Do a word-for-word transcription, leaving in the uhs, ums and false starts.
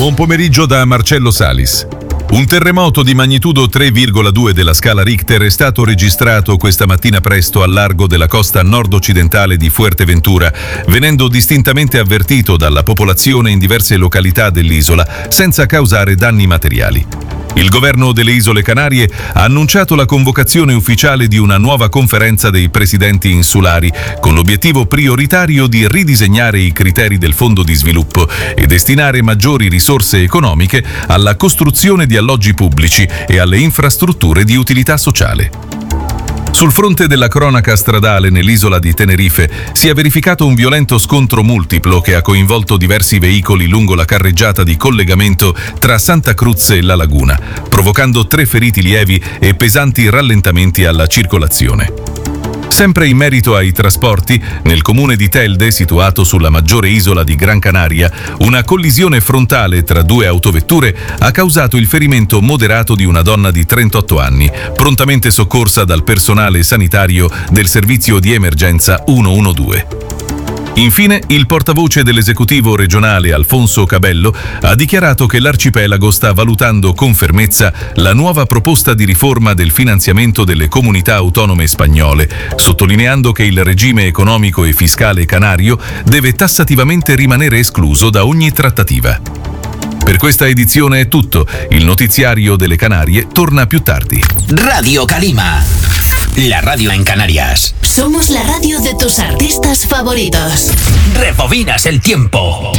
Buon pomeriggio da Marcello Salis. Un terremoto di magnitudo tre virgola due della scala Richter è stato registrato questa mattina presto al largo della costa nord-occidentale di Fuerteventura, venendo distintamente avvertito dalla popolazione in diverse località dell'isola, senza causare danni materiali. Il governo delle Isole Canarie ha annunciato la convocazione ufficiale di una nuova conferenza dei presidenti insulari, con l'obiettivo prioritario di ridisegnare i criteri del Fondo di Sviluppo e destinare maggiori risorse economiche alla costruzione di alloggi pubblici e alle infrastrutture di utilità sociale. Sul fronte della cronaca stradale nell'isola di Tenerife si è verificato un violento scontro multiplo che ha coinvolto diversi veicoli lungo la carreggiata di collegamento tra Santa Cruz e La Laguna, provocando tre feriti lievi e pesanti rallentamenti alla circolazione. Sempre in merito ai trasporti, nel comune di Telde, situato sulla maggiore isola di Gran Canaria, una collisione frontale tra due autovetture ha causato il ferimento moderato di una donna di trentotto anni, prontamente soccorsa dal personale sanitario del servizio di emergenza centododici. Infine, il portavoce dell'esecutivo regionale Alfonso Cabello ha dichiarato che l'arcipelago sta valutando con fermezza la nuova proposta di riforma del finanziamento delle comunità autonome spagnole, sottolineando che il regime economico e fiscale canario deve tassativamente rimanere escluso da ogni trattativa. Per questa edizione è tutto. Il notiziario delle Canarie torna più tardi. Radio Calima, la radio en Canarias. Somos la radio de tus artistas favoritos. Rebobinas el tiempo.